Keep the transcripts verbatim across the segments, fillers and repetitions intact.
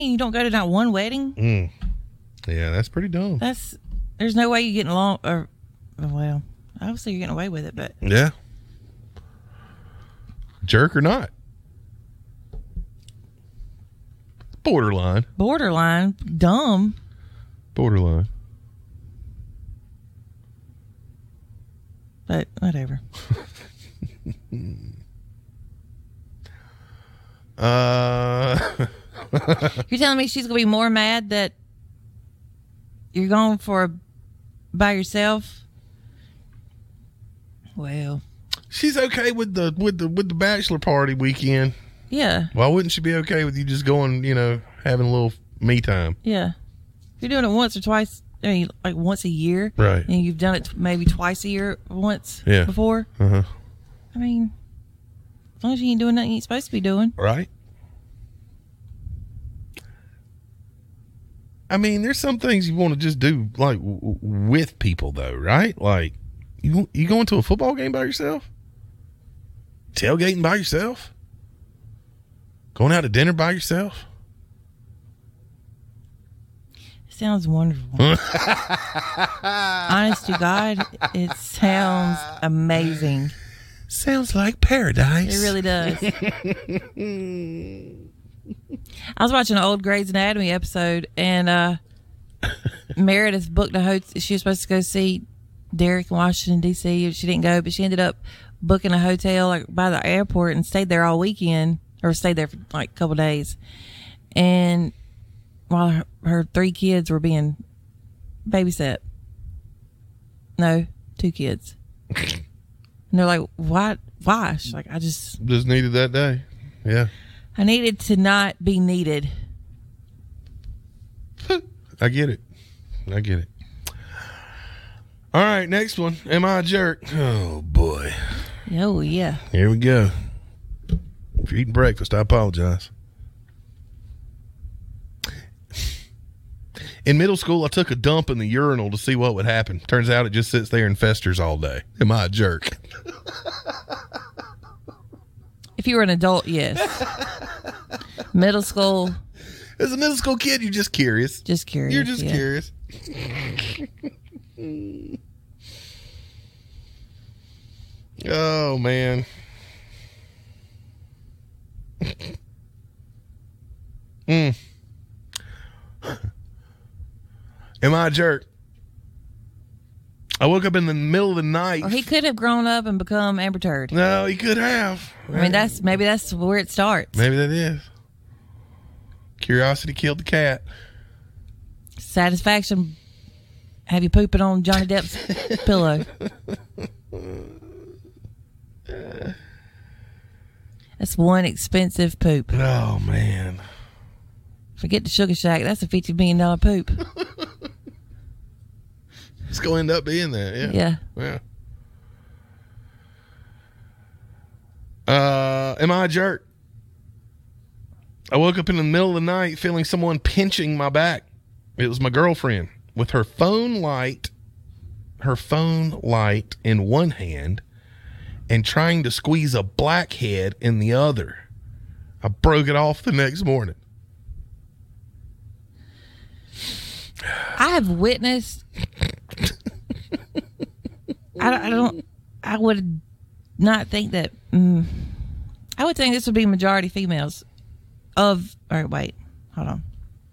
You don't go to not one wedding? Mm. Yeah, that's pretty dumb. That's there's no way you're getting along. Or well, obviously you're getting away with it, but yeah, jerk or not, borderline. Borderline dumb. Borderline. But whatever. uh. You're telling me she's gonna be more mad that you're going for a, by yourself? Well, she's okay with the with the with the bachelor party weekend. Yeah. Why wouldn't she be okay with you just going, you know, having a little me time? Yeah. If you're doing it once or twice, I mean, like once a year, right? And you've done it maybe twice a year, once, yeah. before. Uh huh. I mean, as long as you ain't doing nothing you ain't supposed to be doing, right? I mean, there's some things you want to just do, like w- with people, though, right? Like, you you going to a football game by yourself? Tailgating by yourself? Going out to dinner by yourself? Sounds wonderful. Honest to God, it sounds amazing. Sounds like paradise. It really does. I was watching an old Grey's Anatomy episode, and uh, Meredith booked a hotel. She was supposed to go see Derek in Washington, D C She didn't go, but she ended up booking a hotel like by the airport and stayed there all weekend, or stayed there for like a couple of days. And while her, her three kids were being babysat. No, two kids. And they're like, why? Why? She's like, I just... Just needed that day. Yeah. I needed to not be needed. I get it. I get it. All right, next one. Am I a jerk? Oh, boy. Oh, yeah. Here we go. If you're eating breakfast, I apologize. In middle school, I took a dump in the urinal to see what would happen. Turns out it just sits there and festers all day. Am I a jerk? If you were an adult, yes. Middle school. As a middle school kid, you're just curious. Just curious. You're just yeah. curious. Oh, man. mm. Am I a jerk? I woke up in the middle of the night. Or he could have grown up and become Amber Turd. No, he could have. I mean, that's maybe that's where it starts. Maybe that is. Curiosity killed the cat. Satisfaction. Have you pooping on Johnny Depp's pillow? That's one expensive poop. Oh, man. Forget the Sugar Shack. That's a fifty million dollars poop. It's going to end up being that, yeah. Yeah. Yeah. Uh, am I a jerk? I woke up in the middle of the night feeling someone pinching my back. It was my girlfriend with her phone light, her phone light in one hand and trying to squeeze a blackhead in the other. I broke it off the next morning. I have witnessed. I, don't- I don't. I would not think that. Mm, I would think this would be majority females. Of or wait, hold on.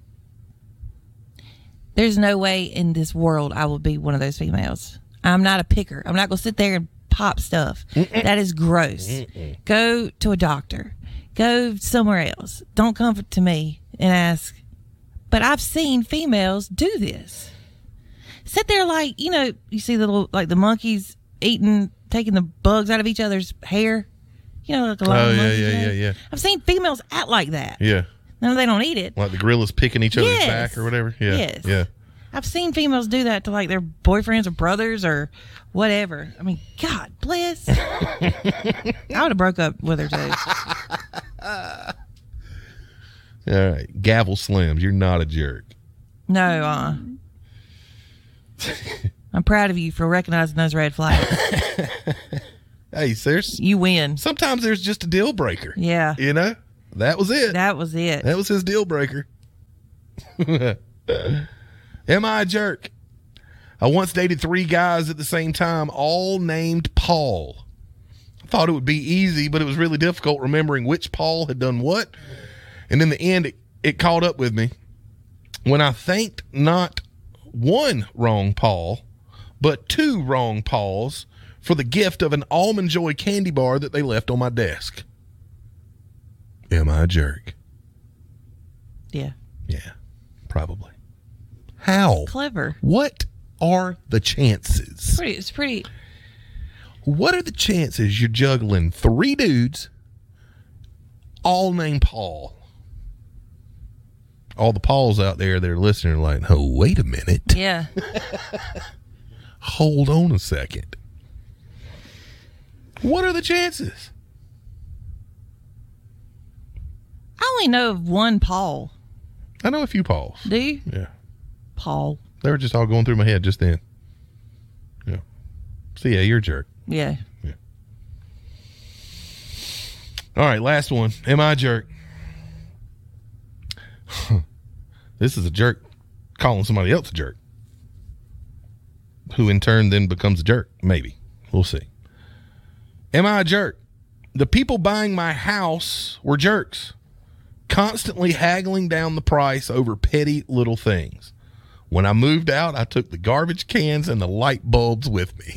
There's no way in this world I will be one of those females. I'm not a picker. I'm not going to sit there and pop stuff. Mm-mm. That is gross. Mm-mm. Go to a doctor. Go somewhere else. Don't come to me and ask. But I've seen females do this. Sit there like, you know, you see the little, like the monkeys eating, taking the bugs out of each other's hair. You know, like a lot oh, of yeah, monkeys. yeah, do. yeah, yeah. I've seen females act like that. Yeah. No, they don't eat it. Like the gorillas picking each other's yes. back or whatever? Yeah. Yes. Yeah. I've seen females do that to like their boyfriends or brothers or whatever. I mean, God bless. I would have broke up with her too. All right. Gavel Slims, you're not a jerk. No, uh I'm proud of you for recognizing those red flags. Hey, there's you win. Sometimes there's just a deal breaker. Yeah. You know? That was it. That was it. That was his deal breaker. Am I a jerk? I once dated three guys at the same time, all named Paul. I thought it would be easy, but it was really difficult remembering which Paul had done what. And in the end, it, it caught up with me when I thanked not one wrong Paul, but two wrong Pauls for the gift of an Almond Joy candy bar that they left on my desk. Am I a jerk? Yeah. Yeah, probably. How? Clever. What are the chances? Pretty, it's pretty. What are the chances you're juggling three dudes, all named Paul? All the Pauls out there that are listening are like, oh, wait a minute. Yeah. Hold on a second. What are the chances? I only know of one Paul. I know a few Pauls. Do you? Yeah. Paul. They were just all going through my head just then. Yeah. So, yeah, you're a jerk. Yeah. Yeah. All right, last one. Am I a jerk? This is a jerk calling somebody else a jerk, who in turn then becomes a jerk. Maybe. We'll see. Am I a jerk? The people buying my house were jerks, constantly haggling down the price over petty little things. When I moved out, I took the garbage cans and the light bulbs with me.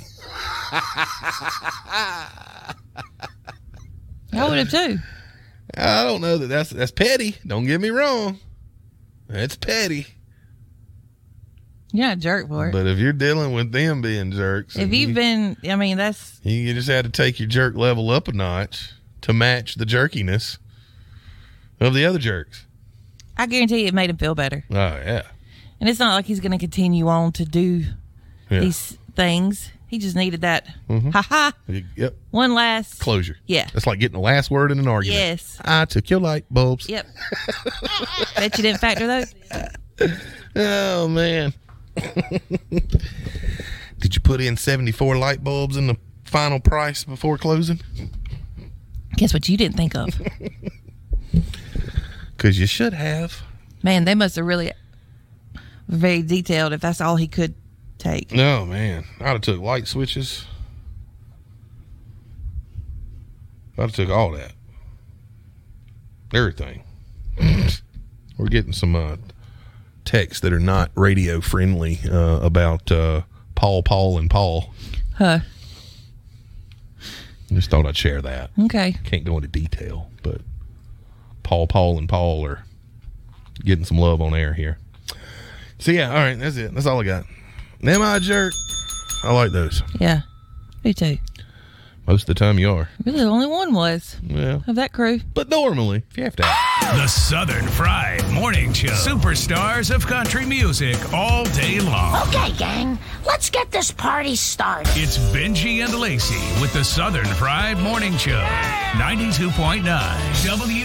I would have too. I don't know that that's that's petty. Don't get me wrong. That's petty. You're not a jerk for it. But if you're dealing with them being jerks, If you've you, been, I mean, that's. you just had to take your jerk level up a notch to match the jerkiness of the other jerks. I guarantee it made him feel better. Oh, yeah. And it's not like he's going to continue on to do Yeah. these things. He just needed that. Mhm. Ha ha. Yep. One last. Closure. Yeah. That's like getting the last word in an argument. Yes. I took your light bulbs. Yep. Bet you didn't factor those. Oh, man. Did you put in seventy-four light bulbs in the final price before closing? Guess what you didn't think of? Because you should have. Man, they must have really very detailed if that's all he could take. No, man. I'd have took light switches. I'd have took all that. Everything. We're getting some uh, texts that are not radio friendly uh, about uh, Paul, Paul, and Paul. Huh. Just thought I'd share that. Okay. Can't go into detail, but Paul, Paul, and Paul are getting some love on air here. So, yeah, all right, that's it. That's all I got. Am I a jerk? I like those. Yeah. Me too. Most of the time you are. Really, the only one was Yeah. of that crew. But normally, if you have to ask. The Southern Fried Morning Show. Superstars of country music all day long. Okay, gang, let's get this party started. It's Benji and Lacey with the Southern Fried Morning Show. ninety-two point nine W